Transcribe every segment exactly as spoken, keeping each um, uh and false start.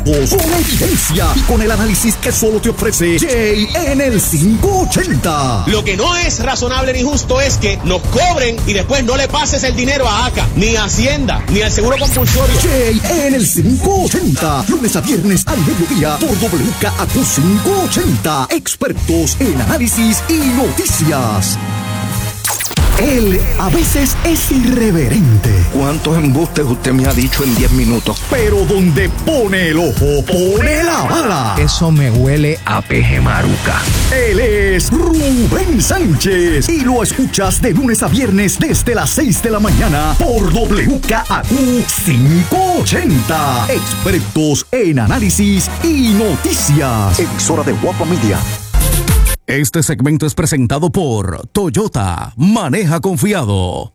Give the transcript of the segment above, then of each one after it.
Con evidencia y con el análisis que solo te ofrece Jay en el quinientos ochenta. Lo que no es razonable ni justo es que nos cobren y después no le pases el dinero a ACA, ni a Hacienda, ni al Seguro Compulsorio. Jay en el quinientos ochenta. Lunes a viernes al mediodía por W K A Q quinientos ochenta. Expertos en análisis y noticias. Él a veces es irreverente. ¿Cuántos embustes usted me ha dicho en diez minutos? Pero donde pone el ojo, pone la bala. Eso me huele a peje maruca. Él es Rubén Sánchez. Y lo escuchas de lunes a viernes desde las seis de la mañana por W K A Q quinientos ochenta. Expertos en análisis y noticias. Emisora de Guapa Media. Este segmento es presentado por Toyota. Maneja confiado.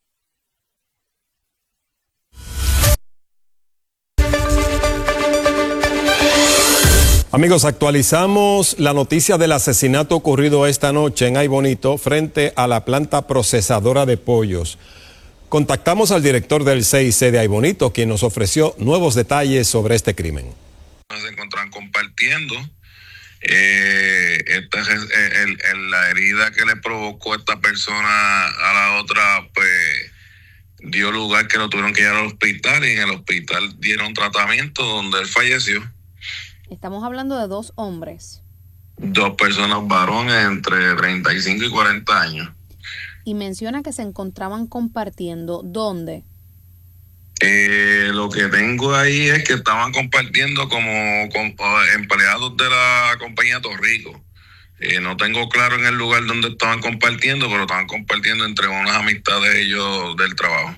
Amigos, actualizamos la noticia del asesinato ocurrido esta noche en Ay Bonito frente a la planta procesadora de pollos. Contactamos al director del C I C de Ay Bonito, quien nos ofreció nuevos detalles sobre este crimen. Se encuentran compartiendo. Eh, esta, el, el, la herida que le provocó esta persona a la otra, pues dio lugar que lo tuvieron que llevar al hospital y en el hospital dieron tratamiento donde él falleció. Estamos hablando de dos hombres. Dos personas varones entre treinta y cinco y cuarenta años. Y menciona que se encontraban compartiendo. ¿Dónde? Eh, lo que tengo ahí es que estaban compartiendo como con, uh, empleados de la compañía Torrico. Eh, no tengo claro en el lugar donde estaban compartiendo, pero estaban compartiendo entre unas amistades de ellos del trabajo.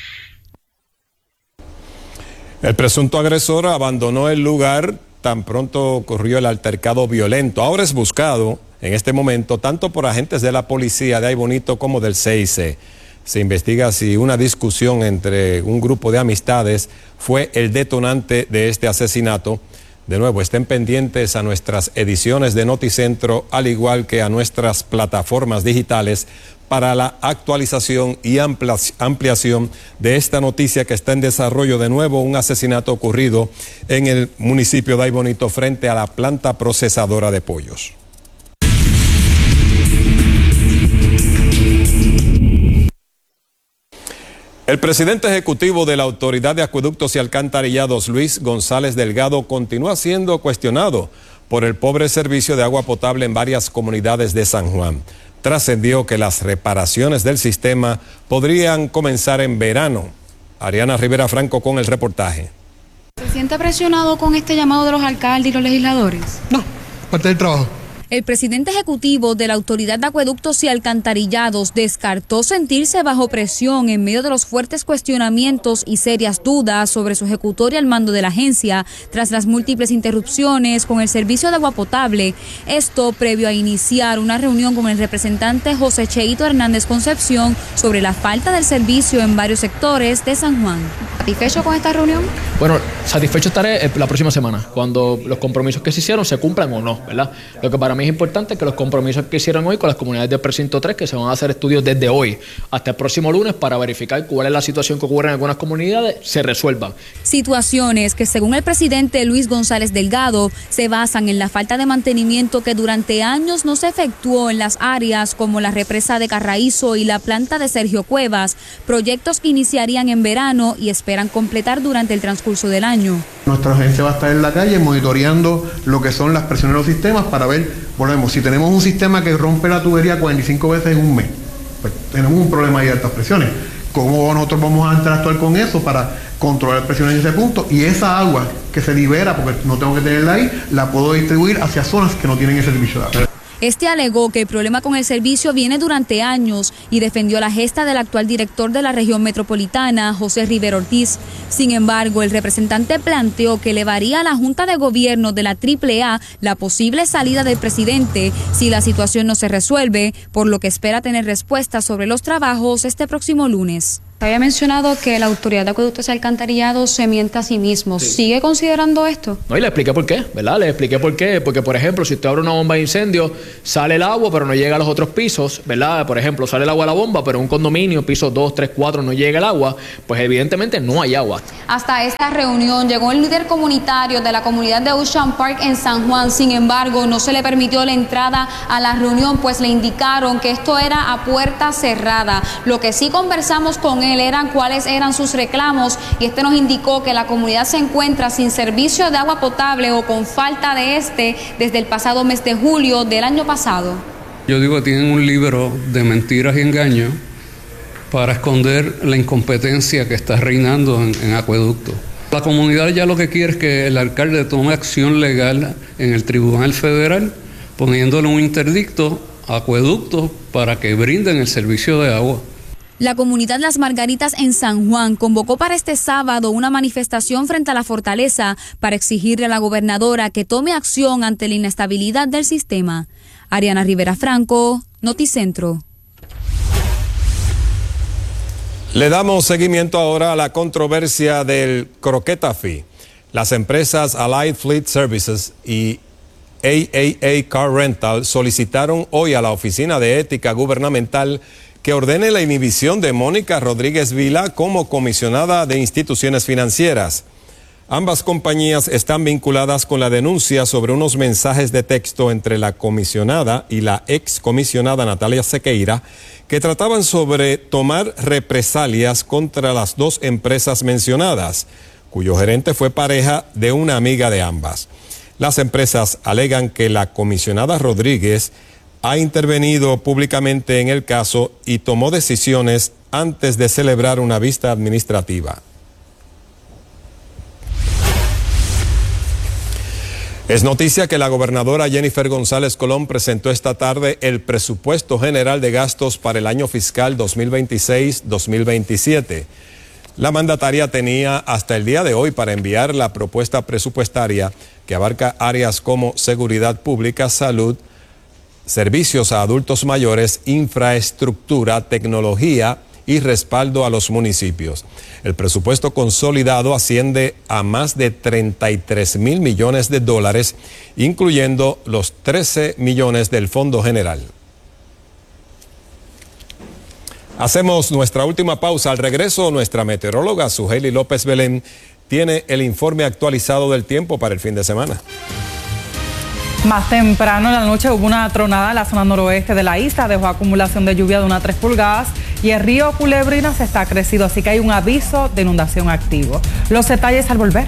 El presunto agresor abandonó el lugar tan pronto ocurrió el altercado violento. Ahora es buscado en este momento tanto por agentes de la policía de Ay Bonito como del C I C. Se investiga si una discusión entre un grupo de amistades fue el detonante de este asesinato. De nuevo, estén pendientes a nuestras ediciones de Noticentro, al igual que a nuestras plataformas digitales para la actualización y ampliación de esta noticia que está en desarrollo. De nuevo, un asesinato ocurrido en el municipio de Ay Bonito frente a la planta procesadora de pollos. El presidente ejecutivo de la Autoridad de Acueductos y Alcantarillados, Luis González Delgado, continúa siendo cuestionado por el pobre servicio de agua potable en varias comunidades de San Juan. Trascendió que las reparaciones del sistema podrían comenzar en verano. Ariana Rivera Franco con el reportaje. ¿Se siente presionado con este llamado de los alcaldes y los legisladores? No, parte del trabajo. El presidente ejecutivo de la Autoridad de Acueductos y Alcantarillados descartó sentirse bajo presión en medio de los fuertes cuestionamientos y serias dudas sobre su ejecutoria al mando de la agencia tras las múltiples interrupciones con el servicio de agua potable. Esto previo a iniciar una reunión con el representante José Cheito Hernández Concepción sobre la falta del servicio en varios sectores de San Juan. ¿Satisfecho con esta reunión? Bueno, satisfecho estaré la próxima semana, cuando los compromisos que se hicieron se cumplan o no, ¿verdad? Lo que para mí es importante que los compromisos que hicieron hoy con las comunidades del precinto tres, que se van a hacer estudios desde hoy hasta el próximo lunes para verificar cuál es la situación que ocurre en algunas comunidades, se resuelvan. Situaciones que, según el presidente Luis González Delgado, se basan en la falta de mantenimiento que durante años no se efectuó en las áreas como la represa de Carraízo y la planta de Sergio Cuevas, proyectos que iniciarían en verano y esperan completar durante el transcurso del año. Nuestra agencia va a estar en la calle monitoreando lo que son las presiones de los sistemas para ver, volvemos, si tenemos un sistema que rompe la tubería cuarenta y cinco veces en un mes, pues tenemos un problema de altas presiones. ¿Cómo nosotros vamos a interactuar con eso para controlar presiones en ese punto? Y esa agua que se libera, porque no tengo que tenerla ahí, la puedo distribuir hacia zonas que no tienen ese servicio de agua. Este alegó que el problema con el servicio viene durante años y defendió la gesta del actual director de la región metropolitana, José Rivera Ortiz. Sin embargo, el representante planteó que elevaría a la Junta de Gobierno de la triple A la posible salida del presidente si la situación no se resuelve, por lo que espera tener respuestas sobre los trabajos este próximo lunes. Había mencionado que la Autoridad de Acueductos y Alcantarillados se miente a sí mismo. Sí. ¿Sigue considerando esto? No, y le expliqué por qué, ¿verdad? Le expliqué por qué. Porque, por ejemplo, si usted abre una bomba de incendio, sale el agua, pero no llega a los otros pisos, ¿verdad? Por ejemplo, sale el agua a la bomba, pero en un condominio, pisos dos, tres, cuatro, no llega el agua, pues evidentemente no hay agua. Hasta esta reunión llegó el líder comunitario de la comunidad de Ocean Park en San Juan. Sin embargo, no se le permitió la entrada a la reunión, pues le indicaron que esto era a puerta cerrada. Lo que sí conversamos con él eran cuáles eran sus reclamos, y este nos indicó que la comunidad se encuentra sin servicio de agua potable o con falta de este desde el pasado mes de julio del año pasado. Yo digo que tienen un libro de mentiras y engaños para esconder la incompetencia que está reinando en, en acueducto. La comunidad ya lo que quiere es que el alcalde tome acción legal en el Tribunal Federal, poniéndole un interdicto a acueductos para que brinden el servicio de agua. La comunidad Las Margaritas en San Juan convocó para este sábado una manifestación frente a la fortaleza para exigirle a la gobernadora que tome acción ante la inestabilidad del sistema. Ariana Rivera Franco, Noticentro. Le damos seguimiento ahora a la controversia del Croqueta Fee. Las empresas Allied Fleet Services y A A A Car Rental solicitaron hoy a la Oficina de Ética Gubernamental que ordene la inhibición de Mónica Rodríguez Vila como comisionada de instituciones financieras. Ambas compañías están vinculadas con la denuncia sobre unos mensajes de texto entre la comisionada y la excomisionada Natalia Sequeira que trataban sobre tomar represalias contra las dos empresas mencionadas, cuyo gerente fue pareja de una amiga de ambas. Las empresas alegan que la comisionada Rodríguez ha intervenido públicamente en el caso y tomó decisiones antes de celebrar una vista administrativa. Es noticia que la gobernadora Jennifer González Colón presentó esta tarde el presupuesto general de gastos para el año fiscal dos mil veintiséis dos mil veintisiete. La mandataria tenía hasta el día de hoy para enviar la propuesta presupuestaria que abarca áreas como seguridad pública, salud, servicios a adultos mayores, infraestructura, tecnología y respaldo a los municipios. El presupuesto consolidado asciende a más de treinta y tres mil millones de dólares, incluyendo los trece millones del Fondo General. Hacemos nuestra última pausa. Al regreso, nuestra meteoróloga Sujeli López Belén tiene el informe actualizado del tiempo para el fin de semana. Más temprano en la noche hubo una tronada en la zona noroeste de la isla, dejó acumulación de lluvia de unas tres pulgadas y el río Culebrinas está crecido, así que hay un aviso de inundación activo. Los detalles al volver.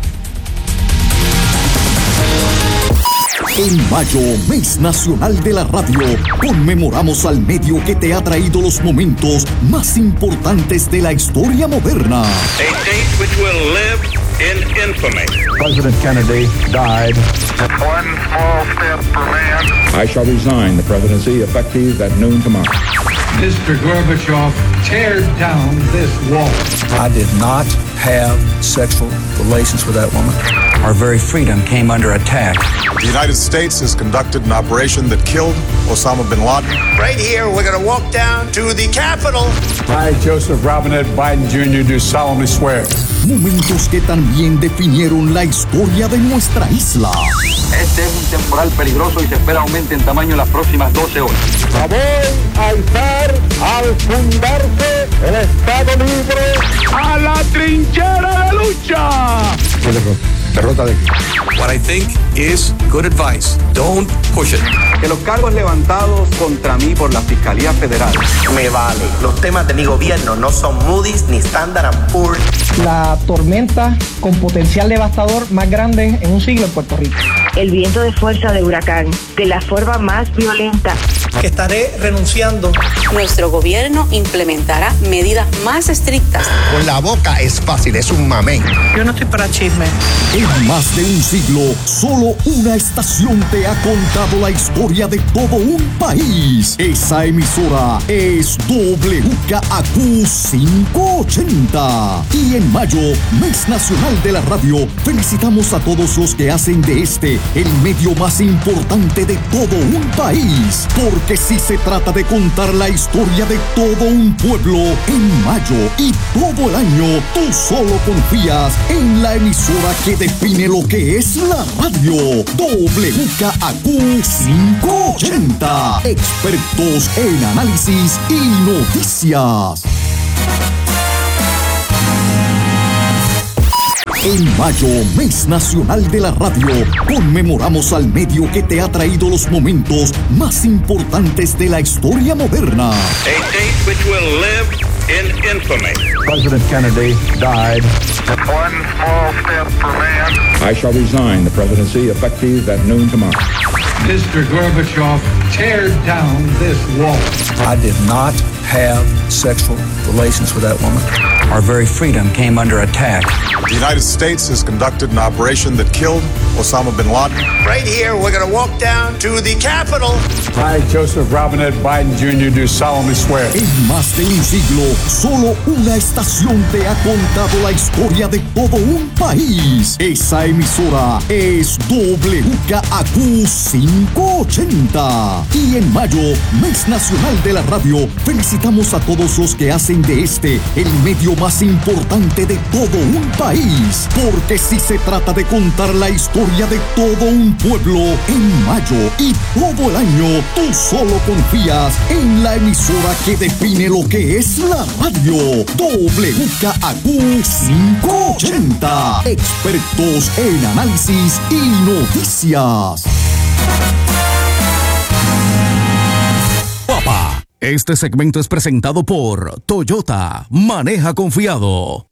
En mayo, mes nacional de la radio, conmemoramos al medio que te ha traído los momentos más importantes de la historia moderna. A date which will live in infamy. President Kennedy died. One small step for man. I shall resign the presidency effective at noon tomorrow. Mister Gorbachev, tear down this wall. I did not have sexual relations with that woman. Our very freedom came under attack. The United States has conducted an operation that killed Osama bin Laden. Right here, we're going to walk down to the Capitol. I, Joseph Robinette Biden Junior, do solemnly swear. Momentos que también definieron la historia de nuestra isla. Este es un temporal peligroso y se espera aumente en tamaño en las próximas doce horas. Voy a alzar al fundarse el Estado Libre a la trinchera de lucha. Derrota de What I think is good advice. Don't push it. Que los cargos levantados contra mí por la Fiscalía Federal. Me vale. Los temas de mi gobierno no son Moody's ni Standard and Poor's. La tormenta con potencial devastador más grande en un siglo en Puerto Rico. El viento de fuerza de huracán, de la forma más violenta. Que estaré renunciando. Nuestro gobierno implementará medidas más estrictas. Con la boca es fácil, es un mamey. Yo no estoy para chisme. En más de un siglo siglo, solo una estación te ha contado la historia de todo un país. Esa emisora es W K A Q quinientos ochenta. Y en mayo, Mes Nacional de la Radio, felicitamos a todos los que hacen de este el medio más importante de todo un país. Porque si se trata de contar la historia de todo un pueblo, en mayo y todo el año, tú solo confías en la emisora que define lo que es la radio. W K A Q quinientos ochenta. Expertos en análisis y noticias. En mayo, Mes Nacional de la Radio, conmemoramos al medio que te ha traído los momentos más importantes de la historia moderna. A date which will live in infamy. President Kennedy died. One small step for man. I shall resign the presidency effective at noon tomorrow. Mister Gorbachev, tear down this wall. I did not have sexual relations with that woman. Our very freedom came under attack. The United States has conducted an operation that killed Osama bin Laden. Right here, we're going to walk down to the Capitol. I, Joseph Robinette Biden Junior, do solemnly swear. En más de un siglo, solo una estación te ha contado la historia de todo un país. Esa emisora es W K A Q quinientos ochenta. Y en mayo, Mes Nacional de la Radio, felicitamos a todos los que hacen de este el medio más importante de todo un país. Porque si se trata de contar la historia de todo un pueblo, en mayo y todo el año, tú solo confías en la emisora que define lo que es la radio. W K A Q quinientos ochenta. Expertos en análisis y noticias. Papá, este segmento es presentado por Toyota. Maneja confiado.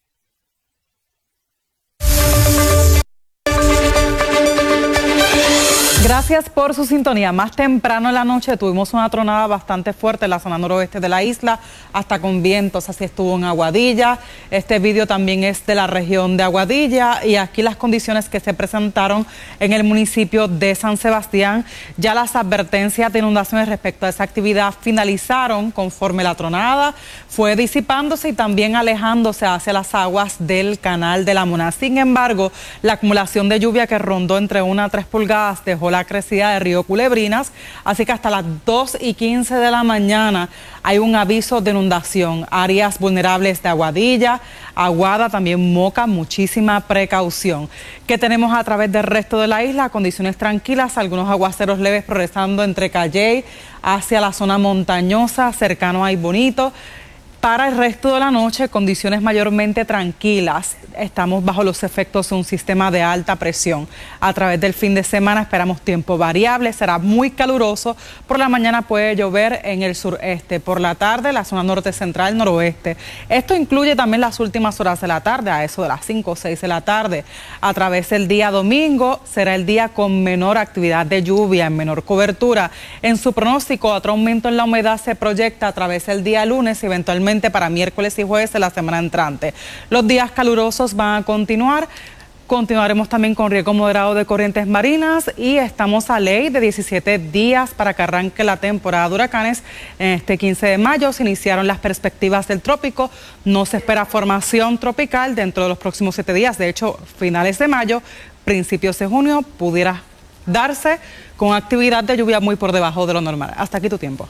Gracias por su sintonía. Más temprano en la noche tuvimos una tronada bastante fuerte en la zona noroeste de la isla, hasta con vientos, así estuvo en Aguadilla. Este vídeo también es de la región de Aguadilla y aquí las condiciones que se presentaron en el municipio de San Sebastián. Ya las advertencias de inundaciones respecto a esa actividad finalizaron conforme la tronada fue disipándose y también alejándose hacia las aguas del canal de la Mona. Sin embargo, la acumulación de lluvia que rondó entre una a tres pulgadas dejó la crecida de río Culebrinas, así que hasta las dos y quince de la mañana hay un aviso de inundación. Áreas vulnerables de Aguadilla, Aguada, también Moca, muchísima precaución. ¿Qué tenemos a través del resto de la isla? Condiciones tranquilas, algunos aguaceros leves progresando entre Calley hacia la zona montañosa, cercano a Aybonito. Para el resto de la noche, condiciones mayormente tranquilas. Estamos bajo los efectos de un sistema de alta presión. A través del fin de semana esperamos tiempo variable, será muy caluroso. Por la mañana puede llover en el sureste, por la tarde la zona norte central, noroeste. Esto incluye también las últimas horas de la tarde, a eso de las cinco o seis de la tarde. A través del día domingo será el día con menor actividad de lluvia, en menor cobertura. En su pronóstico, otro aumento en la humedad se proyecta a través del día lunes y eventualmente para miércoles y jueves de la semana entrante. Los días calurosos van a continuar. Continuaremos también con riesgo moderado de corrientes marinas y estamos a ley de diecisiete días para que arranque la temporada de huracanes. En este quince de mayo se iniciaron las perspectivas del trópico. No se espera formación tropical dentro de los próximos siete días. De hecho, finales de mayo, principios de junio, pudiera darse con actividad de lluvia muy por debajo de lo normal. Hasta aquí tu tiempo.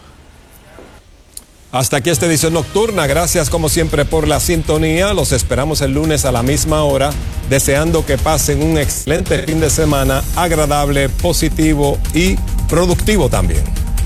Hasta aquí esta edición nocturna. Gracias como siempre por la sintonía. Los esperamos el lunes a la misma hora, deseando que pasen un excelente fin de semana, agradable, positivo y productivo también.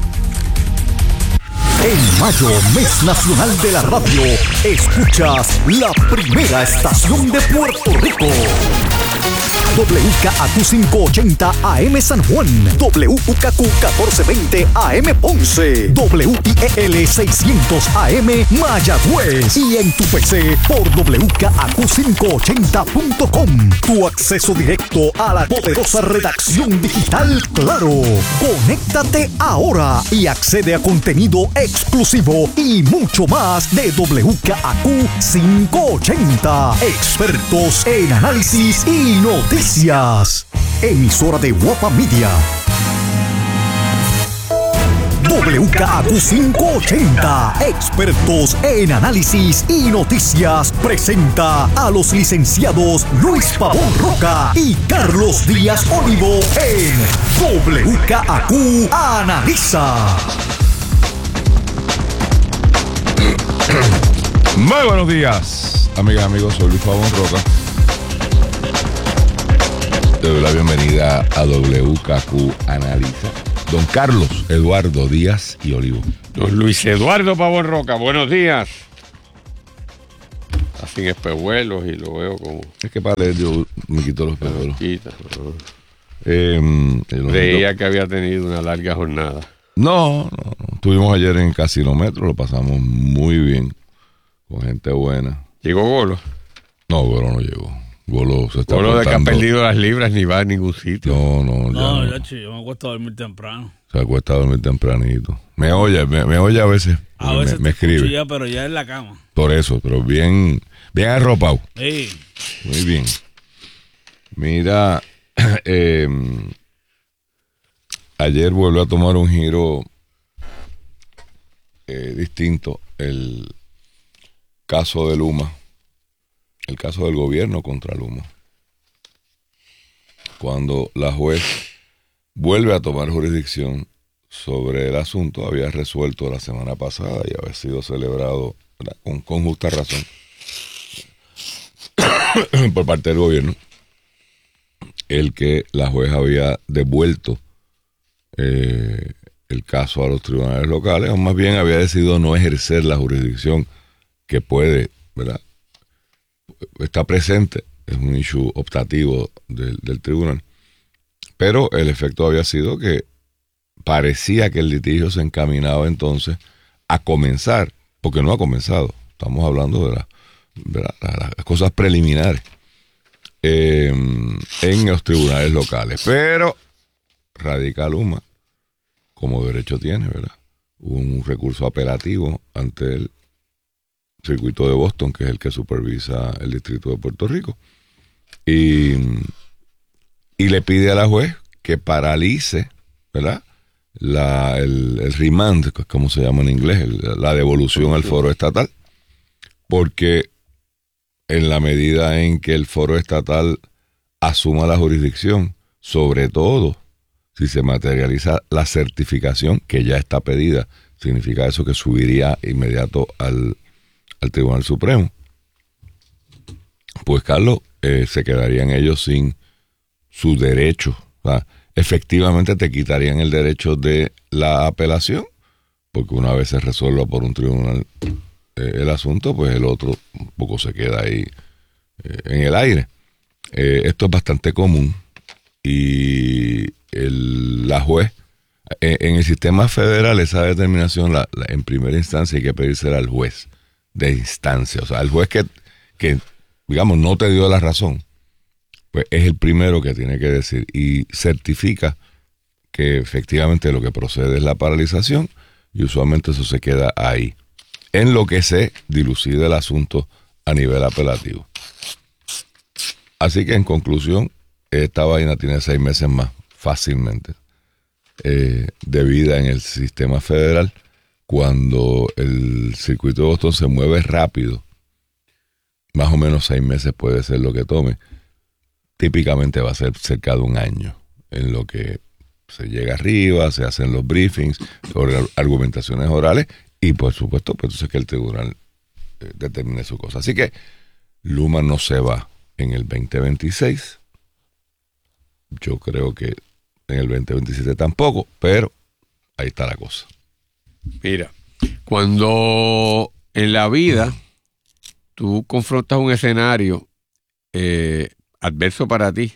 En mayo, Mes Nacional de la Radio, escuchas la primera estación de Puerto Rico. W K A Q quinientos ochenta A M San Juan, W K Q catorce veinte A M Ponce, W I E L seiscientos A M Mayagüez y en tu P C por W K A Q quinientos ochenta punto com. Tu acceso directo a la poderosa redacción digital Claro. Conéctate ahora y accede a contenido exclusivo y mucho más de W K A Q quinientos ochenta. Expertos en análisis y noticias. emisora de Guapa Media. W K A Q quinientos ochenta, expertos en análisis y noticias, presenta a los licenciados Luis Pavón Roca y Carlos Díaz Olivo en W K A Q Analiza. Muy buenos días, amigas y amigos, soy Luis Pavón Roca. Te doy la bienvenida a W K A Q Analiza. Don Carlos Eduardo Díaz y Olivo. Don Luis Eduardo Pavón Roca, buenos días. Está sin espejuelos y lo veo como... Es que para leer yo me quito los espejuelos. Eh, Creía que había tenido una larga jornada. No, no, no. Estuvimos ayer en Casinómetro, lo pasamos muy bien, con gente buena. ¿Llegó Golo? No, Golo no llegó. Golo se está Golo de portando... que ha perdido las libras ni va a ningún sitio. No, no, ya No, no. ya, chico, yo me acuesto a dormir temprano. Se acuesta a dormir tempranito. Me oye, me, me oye a veces. A veces me, me te escucho escribe. ya, pero ya en la cama. Por eso, pero bien, bien arropado. Sí. Muy bien. Mira, eh, ayer vuelve a tomar un giro eh, distinto el caso de Luma, el caso del gobierno contra Luma. Cuando la juez vuelve a tomar jurisdicción sobre el asunto, había resuelto la semana pasada y había sido celebrado con, con justa razón por parte del gobierno, el que la juez había devuelto eh, el caso a los tribunales locales, o más bien había decidido no ejercer la jurisdicción que puede, ¿verdad? Está presente, es un issue optativo del, del tribunal, pero el efecto había sido que parecía que el litigio se encaminaba entonces a comenzar, porque no ha comenzado, estamos hablando de, la, de, la, de las cosas preliminares eh, en los tribunales locales, pero radica Luma, como derecho tiene, ¿verdad? Hubo un recurso apelativo ante el circuito de Boston, que es el que supervisa el distrito de Puerto Rico, y, y le pide a la juez que paralice, ¿verdad? La, el, el remand, como se llama en inglés, el, la devolución al foro estatal, porque en la medida en que el foro estatal asuma la jurisdicción, sobre todo si se materializa la certificación que ya está pedida, significa eso que subiría inmediato al al Tribunal Supremo, pues Carlos, eh, se quedarían ellos sin su derecho. O sea, efectivamente te quitarían el derecho de la apelación, porque una vez se resuelva por un tribunal eh, el asunto, pues el otro un poco se queda ahí eh, en el aire. Eh, esto es bastante común y el, la juez, eh, en el sistema federal esa determinación la, la, en primera instancia hay que pedírsela al juez de instancia, o sea, el juez que, que, digamos, no te dio la razón, pues es el primero que tiene que decir y certifica que efectivamente lo que procede es la paralización y usualmente eso se queda ahí, en lo que se dilucida el asunto a nivel apelativo. Así que en conclusión, esta vaina tiene seis meses más, fácilmente, eh, de vida en el sistema federal. Cuando el circuito de Boston se mueve rápido, más o menos seis meses puede ser lo que tome. Típicamente va a ser cerca de un año en lo que se llega arriba, se hacen los briefings, argumentaciones orales y por supuesto, pues entonces que el tribunal eh, determine su cosa. Así que Luma no se va en el veinte veintiséis. Yo creo que en el veinte veintisiete tampoco, pero ahí está la cosa. Mira, cuando en la vida tú confrontas un escenario eh, adverso para ti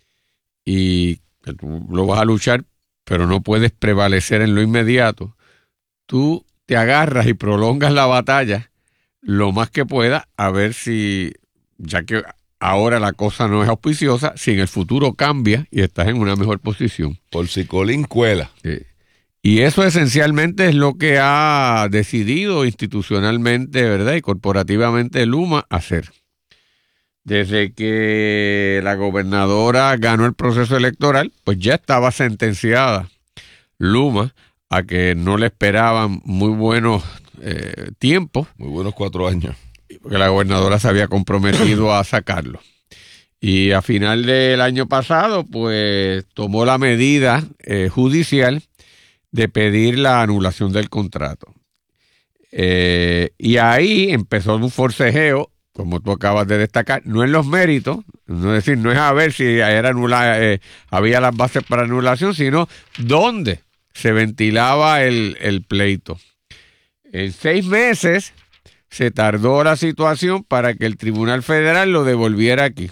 y que tú lo vas a luchar, pero no puedes prevalecer en lo inmediato, tú te agarras y prolongas la batalla lo más que puedas a ver si, ya que ahora la cosa no es auspiciosa, si en el futuro cambia y estás en una mejor posición. Por si Colín cuela. Sí. Y eso esencialmente es lo que ha decidido institucionalmente, ¿verdad? Y corporativamente Luma hacer. desde que la gobernadora ganó el proceso electoral, pues ya estaba sentenciada Luma a que no le esperaban muy buenos eh, tiempos. Muy buenos cuatro años. Porque la gobernadora se había comprometido a sacarlo. Y a final del año pasado, pues tomó la medida eh, judicial de pedir la anulación del contrato. Eh, y ahí empezó un forcejeo, como tú acabas de destacar, no en los méritos, no es decir, no es a ver si era anula, eh, había las bases para anulación, sino dónde se ventilaba el, el pleito. En seis meses se tardó la situación para que el Tribunal Federal lo devolviera aquí.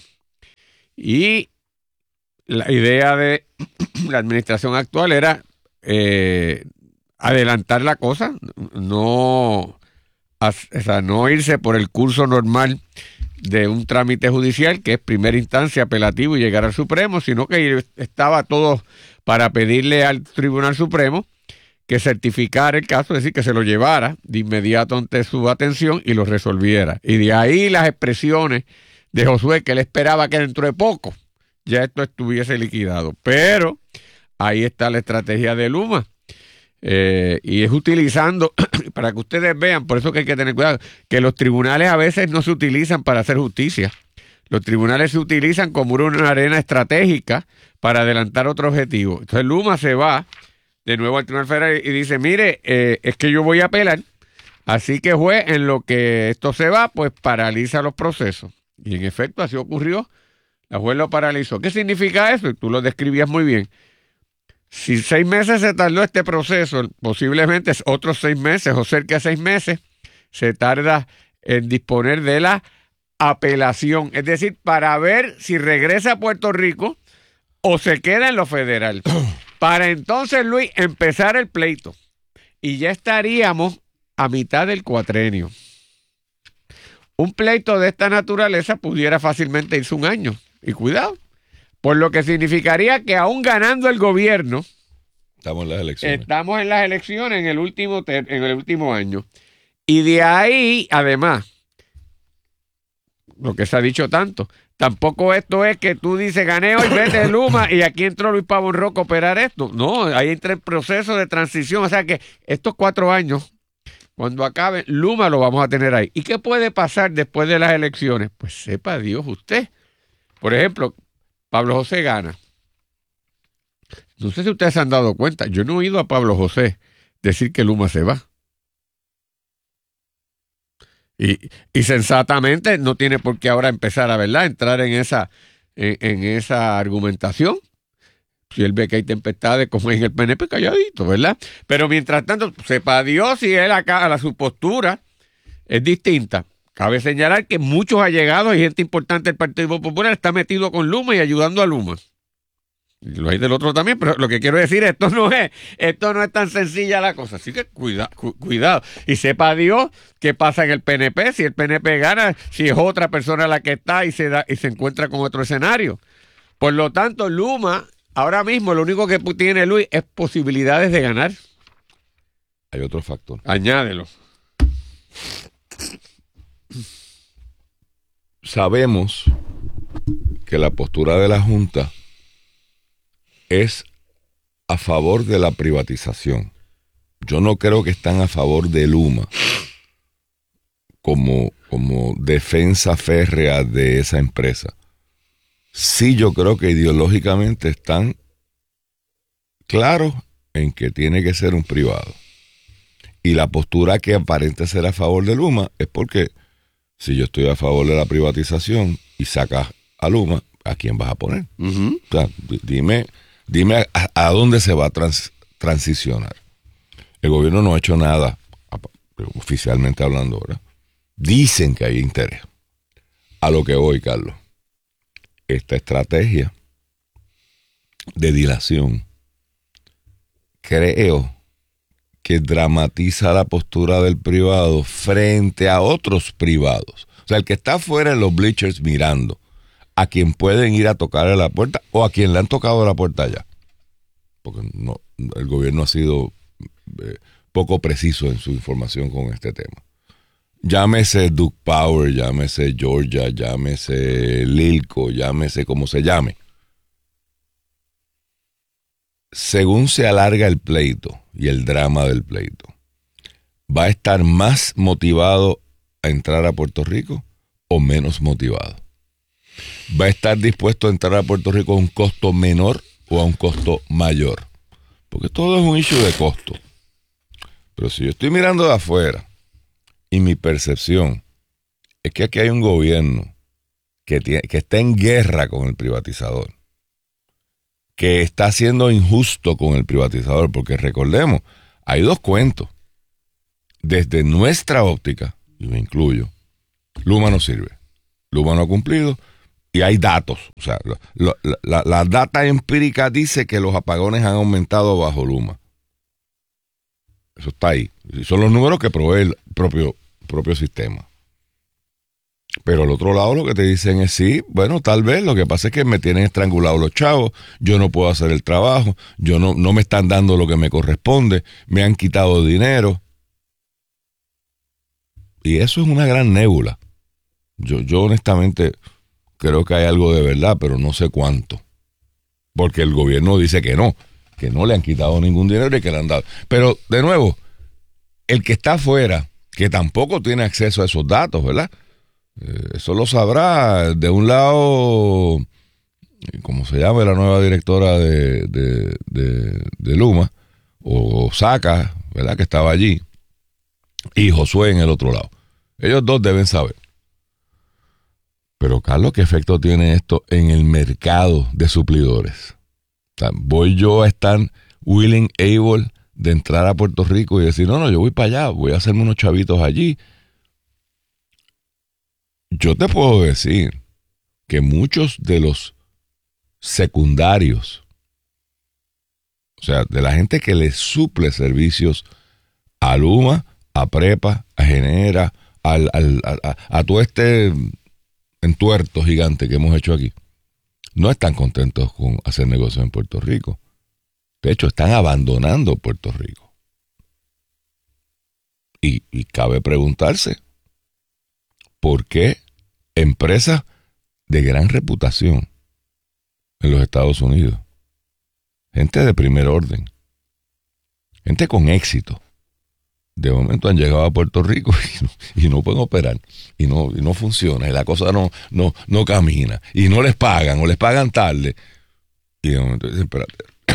Y la idea de la administración actual era eh, adelantar la cosa, no, o sea, no irse por el curso normal de un trámite judicial, que es primera instancia, apelativo y llegar al Supremo, sino que estaba todo para pedirle al Tribunal Supremo que certificara el caso, es decir, que se lo llevara de inmediato ante su atención y lo resolviera. Y de ahí las expresiones de Josué, que él esperaba que dentro de poco ya esto estuviese liquidado. Pero ahí está la estrategia de Luma. Eh, y es utilizando, para que ustedes vean, por eso que hay que tener cuidado, que los tribunales a veces no se utilizan para hacer justicia. Los tribunales se utilizan como una arena estratégica para adelantar otro objetivo. Entonces Luma se va de nuevo al Tribunal Federal y dice, mire, eh, es que yo voy a apelar, así que juez, en lo que esto se va, pues paraliza los procesos. Y en efecto así ocurrió, la juez lo paralizó. ¿Qué significa eso? Tú lo describías muy bien. Si seis meses se tardó este proceso, posiblemente otros seis meses o cerca de seis meses se tarda en disponer de la apelación. Es decir, para ver si regresa a Puerto Rico o se queda en lo federal. Para entonces, Luis, empezar el pleito. Y ya estaríamos a mitad del cuatrenio. Un pleito de esta naturaleza pudiera fácilmente irse un año. Y cuidado. Por lo que significaría que aún ganando el gobierno, estamos en las elecciones. Estamos en las elecciones en el último, ter- en el último año. Y de ahí, además, lo que se ha dicho tanto, tampoco esto es que tú dices, gané hoy, vete Luma, y aquí entró Luis Pavón Roca a operar esto. No, ahí entra el proceso de transición. O sea que estos cuatro años, cuando acaben, Luma lo vamos a tener ahí. ¿Y qué puede pasar después de las elecciones? Pues sepa Dios usted. Por ejemplo, Pablo José gana. No sé si ustedes se han dado cuenta, yo no he oído a Pablo José decir que Luma se va. Y, y sensatamente no tiene por qué ahora empezar a, ¿verdad?, entrar en esa, en, en esa argumentación. Si él ve que hay tempestades como en el P N P, calladito, ¿verdad? Pero mientras tanto, sepa Dios si él acá, la, su postura es distinta. Cabe señalar que muchos allegados y gente importante del Partido Popular está metido con Luma y ayudando a Luma. Y lo hay del otro también, pero lo que quiero decir, esto no es, esto no es tan sencilla la cosa. Así que cuida, cu- cuidado. Y sepa Dios qué pasa en el P N P, si el P N P gana, si es otra persona la que está y se da, y se encuentra con otro escenario. Por lo tanto, Luma, ahora mismo lo único que tiene Luis es posibilidades de ganar. Hay otro factor. Añádelo. Sabemos que la postura de la Junta es a favor de la privatización. Yo no creo que están a favor de Luma como, como defensa férrea de esa empresa. Sí, yo creo que ideológicamente están claros en que tiene que ser un privado. Y la postura que aparenta ser a favor de Luma es porque si yo estoy a favor de la privatización y sacas a Luma, ¿a quién vas a poner? Uh-huh. O sea, dime, dime a, a dónde se va a trans, transicionar. El gobierno no ha hecho nada, oficialmente hablando ahora. Dicen que hay interés. A lo que voy, Carlos. Esta estrategia de dilación, creo que dramatiza la postura del privado frente a otros privados. O sea, el que está afuera en los bleachers mirando, a quien pueden ir a tocarle la puerta o a quien le han tocado la puerta ya. Porque no, el gobierno ha sido eh, poco preciso en su información con este tema. llámese Duke Power, llámese Georgia, llámese Lilco, llámese como se llame. Según se alarga el pleito y el drama del pleito, ¿va a estar más motivado a entrar a Puerto Rico o menos motivado? ¿Va a estar dispuesto a entrar a Puerto Rico a un costo menor o a un costo mayor? Porque todo es un issue de costo. Pero si yo estoy mirando de afuera y mi percepción es que aquí hay un gobierno que, tiene, que está en guerra con el privatizador, que está siendo injusto con el privatizador, porque recordemos, hay dos cuentos. Desde nuestra óptica, y me incluyo, Luma no sirve. Luma no ha cumplido y hay datos. O sea, lo, lo, la, la data empírica dice que los apagones han aumentado bajo Luma. Eso está ahí. Son los números que provee el propio, propio sistema. Pero al otro lado lo que te dicen es sí, bueno, tal vez, lo que pasa es que me tienen estrangulado los chavos, yo no puedo hacer el trabajo, yo no, no me están dando lo que me corresponde, me han quitado dinero. Y eso es una gran nébula. Yo, yo honestamente creo que hay algo de verdad, pero no sé cuánto. Porque el gobierno dice que no, que no le han quitado ningún dinero y que le han dado. Pero, de nuevo, el que está afuera, que tampoco tiene acceso a esos datos, ¿verdad? Eso lo sabrá. De un lado, ¿cómo se llama la nueva directora de, de, de, de Luma? O Saca, ¿verdad? Que estaba allí. Y Josué en el otro lado. Ellos dos deben saber. Pero, Carlos, ¿qué efecto tiene esto en el mercado de suplidores? O sea, ¿voy yo a estar willing, able de entrar a Puerto Rico y decir, no, no, yo voy para allá, voy a hacerme unos chavitos allí? Yo te puedo decir que muchos de los secundarios, o sea, de la gente que le suple servicios a Luma, a Prepa, a Genera, al, al, a, a todo este entuerto gigante que hemos hecho aquí, no están contentos con hacer negocios en Puerto Rico. De hecho, están abandonando Puerto Rico. Y, y cabe preguntarse, ¿por qué empresas de gran reputación en los Estados Unidos, gente de primer orden, gente con éxito, de momento han llegado a Puerto Rico y no, y no pueden operar, y no, y no funciona, y la cosa no, no, no camina, y no les pagan, o les pagan tarde, y de momento dicen, espérate,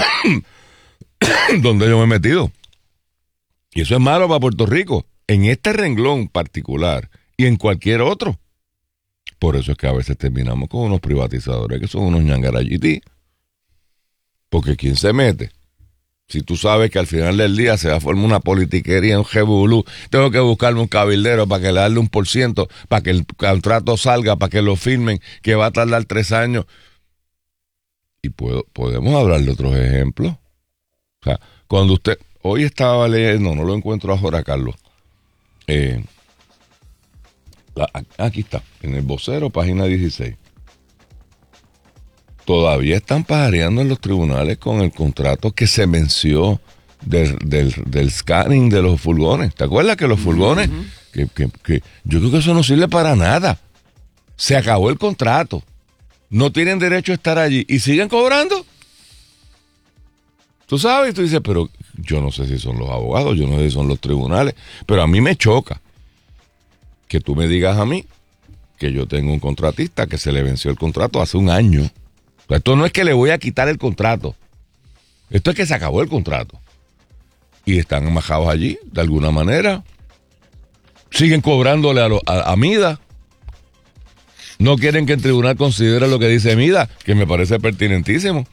¿dónde yo me he metido? Y eso es malo para Puerto Rico, en este renglón particular, y en cualquier otro. Por eso es que a veces terminamos con unos privatizadores que son unos ñangarayití. Porque ¿quién se mete? Si tú sabes que al final del día se va a formar una politiquería, un jebulú, tengo que buscarme un cabildero para que le darle un por ciento, para que el contrato salga, para que lo firmen, que va a tardar tres años. Y puedo, podemos hablar de otros ejemplos. O sea, cuando usted, hoy estaba leyendo, no lo encuentro ahora, Carlos, eh, la, aquí está, en el vocero, página dieciséis. Todavía están pajareando en los tribunales con el contrato que se venció del, del, del scanning de los furgones. ¿Te acuerdas que los furgones, uh-huh. que, que, que yo creo que eso no sirve para nada? Se acabó el contrato. No tienen derecho a estar allí y siguen cobrando. Tú sabes, y tú dices, pero yo no sé si son los abogados, yo no sé si son los tribunales, pero a mí me choca que tú me digas a mí que yo tengo un contratista que se le venció el contrato hace un año. Esto no es que le voy a quitar el contrato. Esto es que se acabó el contrato. Y están amajados allí, de alguna manera. Siguen cobrándole a, lo, a, a Mida. No quieren que el tribunal considere lo que dice Mida, que me parece pertinentísimo.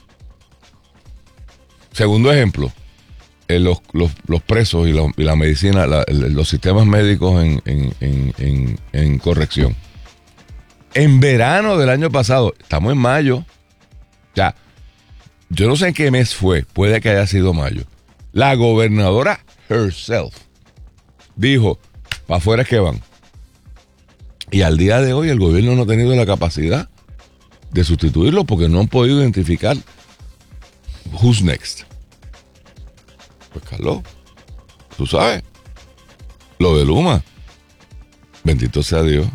Segundo ejemplo, eh, los, los, los presos y, lo, y la medicina, la, los sistemas médicos en, en, en, en, en corrección. En verano del año pasado, estamos en mayo, ya, yo no sé en qué mes fue, puede que haya sido mayo, la gobernadora herself dijo, para afuera es que van. Y al día de hoy el gobierno no ha tenido la capacidad de sustituirlo porque no han podido identificar who's next. Pues Carlos, tú sabes, lo de Luma, bendito sea Dios,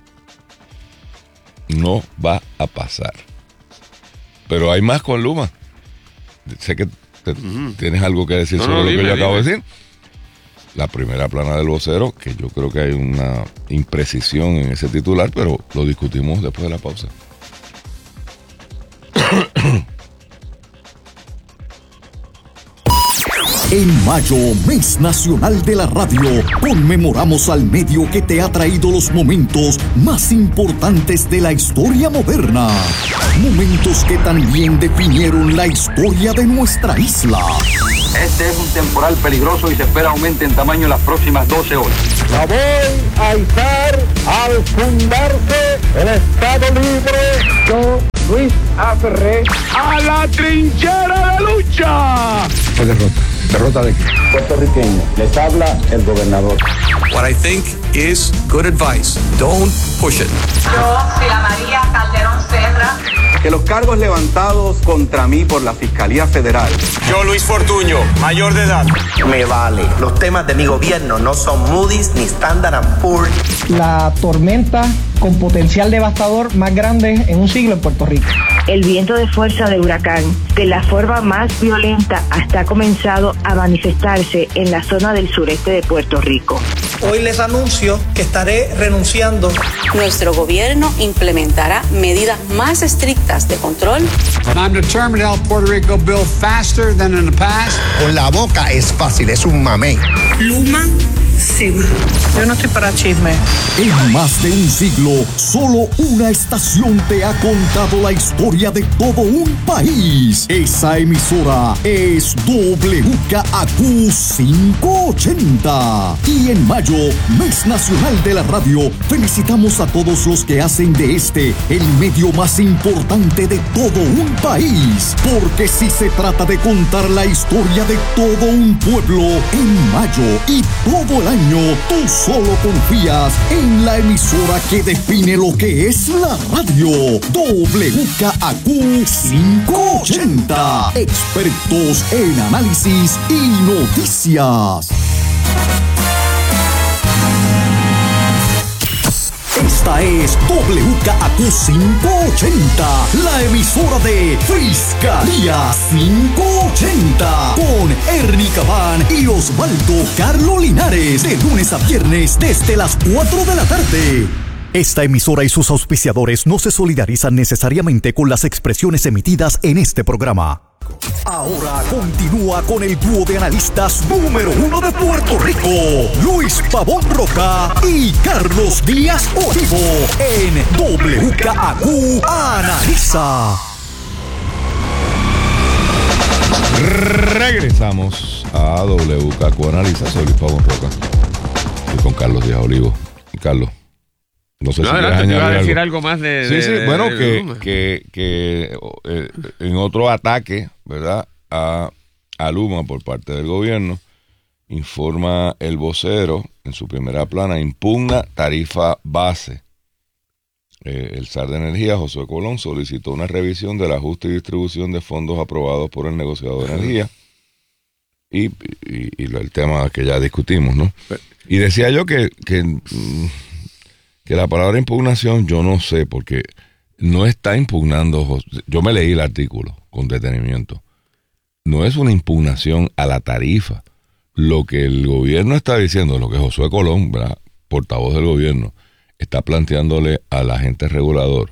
no va a pasar. Pero hay más con Luma. Sé que te, uh-huh. tienes algo que decir no, sobre no, lo dime, que yo acabo dime. de decir. La primera plana del vocero, que yo creo que hay una imprecisión en ese titular, pero lo discutimos después de la pausa. En mayo, mes nacional de la radio, conmemoramos al medio que te ha traído los momentos más importantes de la historia moderna. Momentos que también definieron la historia de nuestra isla. Este es un temporal peligroso y se espera aumente en tamaño en las próximas doce horas. La voy a izar al fundarse el Estado Libre. Yo, Luis A. Ferré, a la trinchera de lucha. Fue derrota. ¿Derrota de qué? Puertorriqueño. Les habla el gobernador. What I think is good advice. Don't push it. Yo, Sila María Calderón Serra. Que los cargos levantados contra mí por la Fiscalía Federal. Yo, Luis Fortuño, mayor de edad. Me vale. Los temas de mi gobierno no son Moody's ni Standard and Poor's. La tormenta con potencial devastador más grande en un siglo en Puerto Rico. El viento de fuerza de huracán, de la forma más violenta, hasta ha comenzado a manifestarse en la zona del sureste de Puerto Rico. Hoy les anuncio que estaré renunciando. Nuestro gobierno implementará medidas más estrictas de control. I'm determined to help Puerto Rico build faster than in the past. Con la boca es fácil, es un mamey. Luma se va. Yo no estoy para chisme. En más de un siglo, solo una estación te ha contado la historia de todo un país. Esa emisora es W K A Q quinientos ochenta. Y en mayo, mes nacional de la radio, felicitamos a todos los que hacen de este el medio más importante de todo un país. Porque si se trata de contar la historia de todo un pueblo, en mayo y todo el año, tú solo confías en la emisora que define lo que es la radio. W K A Q quinientos ochenta. Expertos en análisis y noticias. Esta es W K A Q quinientos ochenta, la emisora de Fiscalía quinientos ochenta, con Ernie Cabán y Osvaldo Carlo Linares, de lunes a viernes desde las cuatro de la tarde. Esta emisora y sus auspiciadores no se solidarizan necesariamente con las expresiones emitidas en este programa. Ahora continúa con el dúo de analistas número uno de Puerto Rico, Luis Pavón Roca y Carlos Díaz Olivo, en W K A Q Analiza. Regresamos a W K A Q Analiza. Soy Luis Pavón Roca. Estoy con Carlos Díaz Olivo. Carlos, no sé no, si adelante, quieres añadir iba a decir algo, algo más de... Sí, de, sí, de, bueno, de, que, de que, que eh, en otro ataque, ¿verdad?, a, a Luma por parte del gobierno, informa el vocero en su primera plana, impugna tarifa base. Eh, el S A R de Energía, Josué Colón, solicitó una revisión del ajuste y distribución de fondos aprobados por el negociador de energía y, y, y el tema que ya discutimos, ¿no? Y decía yo que... que que la palabra impugnación, yo no sé, porque no está impugnando, yo me leí el artículo con detenimiento, no es una impugnación a la tarifa. Lo que el gobierno está diciendo, lo que Josué Colón, ¿verdad?, portavoz del gobierno, está planteándole al agente regulador,